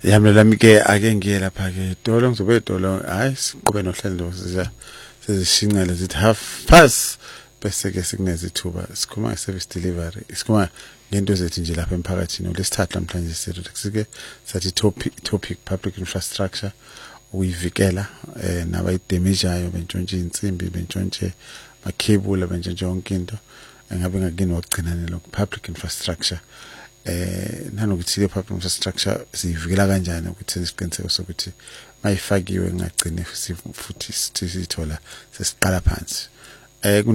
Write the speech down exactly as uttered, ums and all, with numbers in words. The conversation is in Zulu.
Yami lami ke ake ngiye lapha ke Dolo ngizobe eDolo hayi siqhube nohlelo siza sezishinqa lezi half past bese ke sikuneze ithuba sikhuluma nge-service delivery sikhuluma ngento zethu nje lapha emphakathini olesithathu namhlanje sike sathi topic topic public infrastructure uyivikela eh nabayidamageayo bentshontshe insimbi bentshontshe makhebula bentshontshe yonke into engabe ngakini wagcinana lokho public infrastructure eh nanokuthi le public infrastructure siyivikela kanjani ukuthi siqiniseke sokuthi mayifakiwe ngagcine futhi sithola sesiqala phansi eh